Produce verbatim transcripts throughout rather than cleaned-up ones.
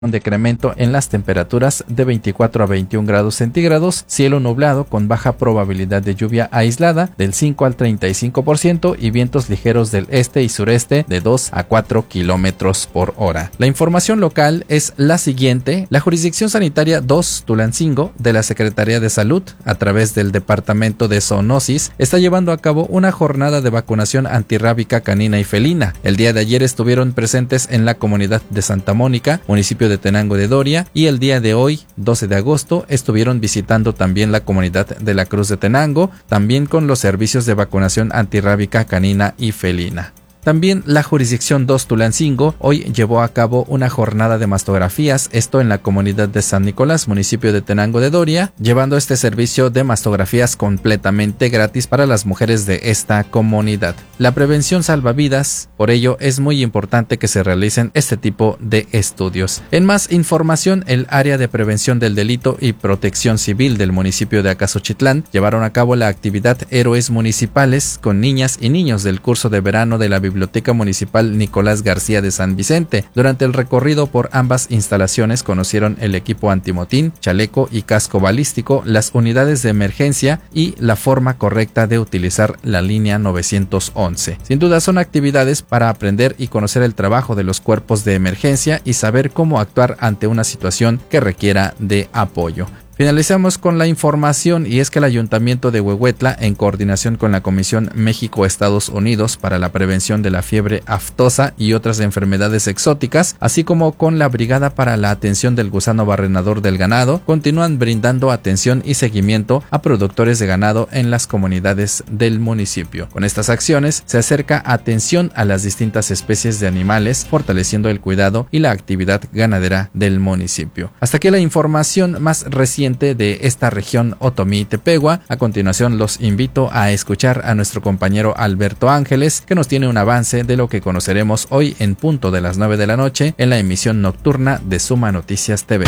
un decremento en las temperaturas de veinticuatro a veintiún grados centígrados, cielo nublado con baja probabilidad de lluvia aislada del cinco al treinta y cinco por ciento y vientos ligeros del este y sureste de dos a cuatro kilómetros por hora. La información local es la siguiente. La Jurisdicción Sanitaria dos Tulancingo de la Secretaría de Salud, a través del Departamento de Zoonosis, está llevando a cabo una jornada de vacunación antirrábica canina y felina. El día de ayer estuvieron presentes en la comunidad de Santa Mónica, municipio de Tenango de Doria, y el día de hoy, doce de agosto, estuvieron visitando también la comunidad de la Cruz de Tenango, también con los servicios de vacunación antirrábica canina y felina. También la Jurisdicción dos Tulancingo hoy llevó a cabo una jornada de mastografías, esto en la comunidad de San Nicolás, municipio de Tenango de Doria, llevando este servicio de mastografías completamente gratis para las mujeres de esta comunidad. La prevención salva vidas, por ello es muy importante que se realicen este tipo de estudios. En más información, el área de prevención del delito y protección civil del municipio de Acasochitlán llevaron a cabo la actividad Héroes Municipales con niñas y niños del curso de verano de la Biblioteca Municipal Nicolás García de San Vicente. Durante el recorrido por ambas instalaciones conocieron el equipo antimotín, chaleco y casco balístico, las unidades de emergencia y la forma correcta de utilizar la línea novecientos once. Sin duda son actividades para aprender y conocer el trabajo de los cuerpos de emergencia y saber cómo actuar ante una situación que requiera de apoyo. Finalizamos con la información, y es que el Ayuntamiento de Huehuetla, en coordinación con la Comisión México-Estados Unidos para la Prevención de la Fiebre Aftosa y otras enfermedades exóticas, así como con la Brigada para la Atención del Gusano Barrenador del Ganado, continúan brindando atención y seguimiento a productores de ganado en las comunidades del municipio. Con estas acciones se acerca atención a las distintas especies de animales, fortaleciendo el cuidado y la actividad ganadera del municipio. Hasta aquí la información más reciente de esta región Otomí-Tepehua. A continuación los invito a escuchar a nuestro compañero Alberto Ángeles, que nos tiene un avance de lo que conoceremos hoy en punto de las nueve de la noche en la emisión nocturna de Suma Noticias T V.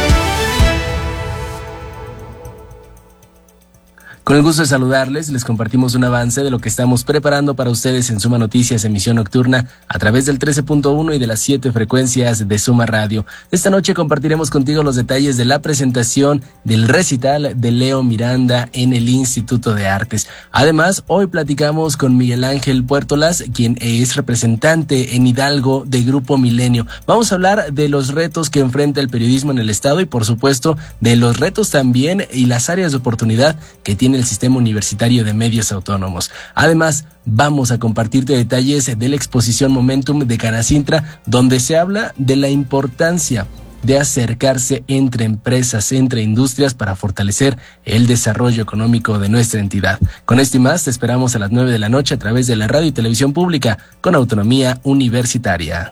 Con el gusto de saludarles, les compartimos un avance de lo que estamos preparando para ustedes en Suma Noticias, emisión nocturna, a través del trece punto uno y de las siete frecuencias de Suma Radio. Esta noche compartiremos contigo los detalles de la presentación del recital de Leo Miranda en el Instituto de Artes. Además, hoy platicamos con Miguel Ángel Puertolas, quien es representante en Hidalgo de Grupo Milenio. Vamos a hablar de los retos que enfrenta el periodismo en el estado y, por supuesto, de los retos también y las áreas de oportunidad que tiene el Sistema Universitario de Medios Autónomos. Además, vamos a compartirte detalles de la exposición Momentum de Canacintra, donde se habla de la importancia de acercarse entre empresas, entre industrias, para fortalecer el desarrollo económico de nuestra entidad. Con esto y más, te esperamos a las nueve de la noche a través de la radio y televisión pública con autonomía universitaria.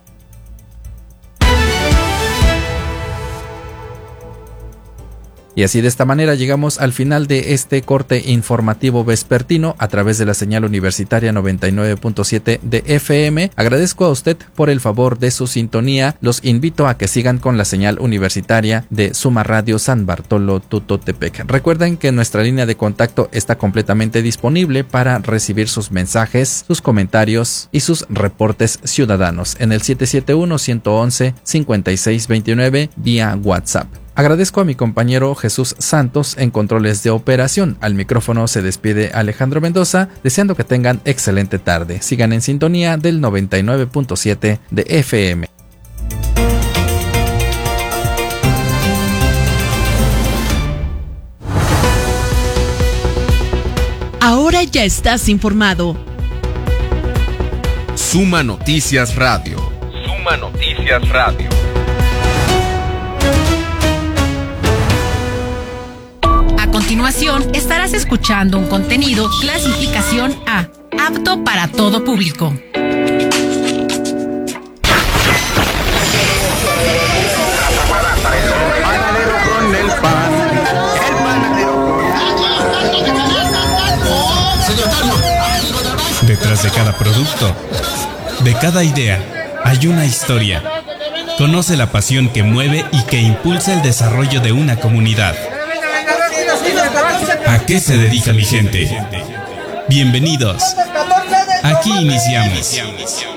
Y así, de esta manera, llegamos al final de este corte informativo vespertino a través de la señal universitaria noventa y nueve punto siete de F M. Agradezco a usted por el favor de su sintonía. Los invito a que sigan con la señal universitaria de Suma Radio San Bartolo Tutotepec. Recuerden que nuestra línea de contacto está completamente disponible para recibir sus mensajes, sus comentarios y sus reportes ciudadanos en el siete siete uno, uno once, cincuenta y seis veintinueve vía WhatsApp. Agradezco a mi compañero Jesús Santos en controles de operación. Al micrófono se despide Alejandro Mendoza, deseando que tengan excelente tarde. Sigan en sintonía del noventa y nueve punto siete de F M. Ahora ya estás informado. Suma Noticias Radio. Suma Noticias Radio. A continuación, estarás escuchando un contenido clasificación A, apto para todo público. Detrás de cada producto, de cada idea, hay una historia. Conoce la pasión que mueve y que impulsa el desarrollo de una comunidad. ¿A qué se dedica mi gente? Bienvenidos. Aquí iniciamos.